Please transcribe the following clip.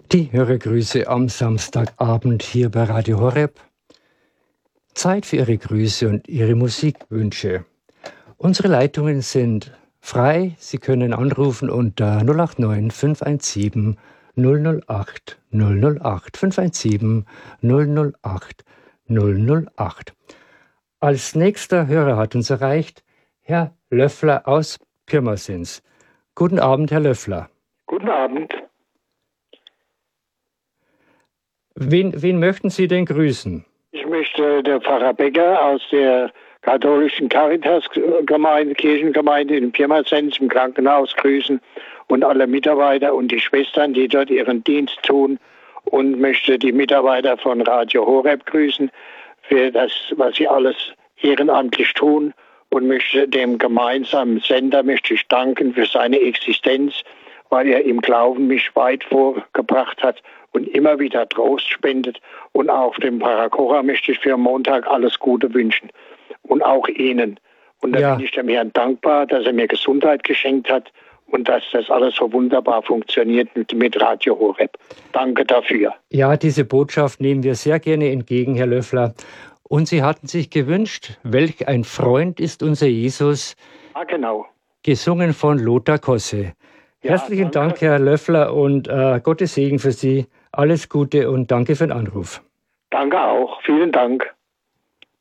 Die Hörergrüße am Samstagabend hier bei Radio Horeb. Zeit für Ihre Grüße und Ihre Musikwünsche. Unsere Leitungen sind frei. Sie können anrufen unter 089 517 008 008 517 008 008. Als nächster Hörer hat uns erreicht Herr Löffler aus Pirmasens. Guten Abend, Herr Löffler. Guten Abend. Wen möchten Sie denn grüßen? Ich möchte der Pfarrer Becker aus der katholischen Caritas-Gemeinde, Kirchengemeinde in Pirmasens im Krankenhaus grüßen und alle Mitarbeiter und die Schwestern, die dort ihren Dienst tun, und möchte die Mitarbeiter von Radio Horeb grüßen für das, was sie alles ehrenamtlich tun, und möchte dem gemeinsamen Sender danken für seine Existenz, weil er im Glauben mich weit vorgebracht hat und immer wieder Trost spendet. Und auch dem Pfarrer Kocher möchte ich für Montag alles Gute wünschen. Und auch Ihnen. Und da bin ich dem Herrn dankbar, dass er mir Gesundheit geschenkt hat und dass das alles so wunderbar funktioniert mit Radio Horeb. Danke dafür. Ja, diese Botschaft nehmen wir sehr gerne entgegen, Herr Löffler. Und Sie hatten sich gewünscht, welch ein Freund ist unser Jesus. Ah, genau. Gesungen von Lothar Kosse. Ja, herzlichen Dank, Herr Löffler, und Gottes Segen für Sie. Alles Gute und danke für den Anruf. Danke auch. Vielen Dank.